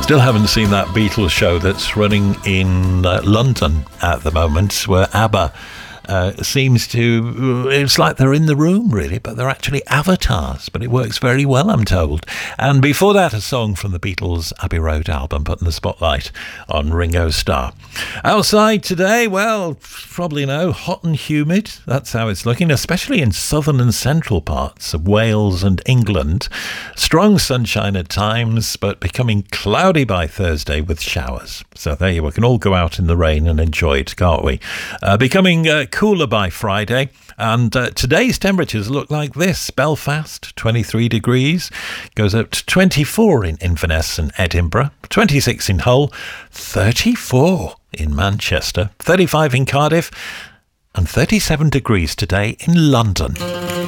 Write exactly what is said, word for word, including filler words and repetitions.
Still haven't seen that Beatles show that's running in uh, London at the moment, where ABBA uh, seems to, it's like they're in the room really, but they're actually avatars, but it works very well, I'm told. And before that, a song from the Beatles' Abbey Road album, putting the spotlight on Ringo Starr. Outside today, well, probably know, hot and humid, that's how it's looking, especially in southern and central parts of Wales and England. Strong sunshine at times, but becoming cloudy by Thursday with showers. So there you go, we can all go out in the rain and enjoy it, can't we? Uh, becoming uh, cooler by Friday, and uh, today's temperatures look like this. Belfast, twenty-three degrees, goes up to twenty-four in Inverness and Edinburgh, twenty-six in Hull, thirty-four in Manchester, thirty-five in Cardiff, and thirty-seven degrees today in London.